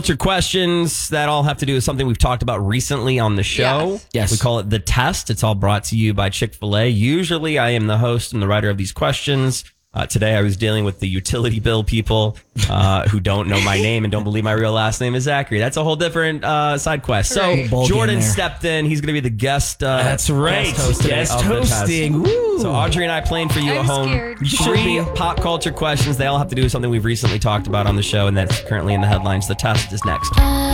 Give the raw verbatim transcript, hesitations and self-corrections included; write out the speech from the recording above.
Your questions that all have to do with something we've talked about recently on the show. Yes. Yes. We call it The Test. It's all brought to you by Chick-fil-A. Usually I am the host and the writer of these questions. Uh, today I was dealing with the utility bill people uh, who don't know my name and don't believe my real last name is Zachary. That's a whole different uh, side quest. So Right. Jordan stepped in. He's going to be the guest. Uh, That's right. Guest, host today Guest of The Test. hosting. Woo. So Audrey and I playing for you I'm at home. scared. You should Three be. pop culture questions. They all have to do with something we've recently talked about on the show, and that's currently in the headlines. The Test is next.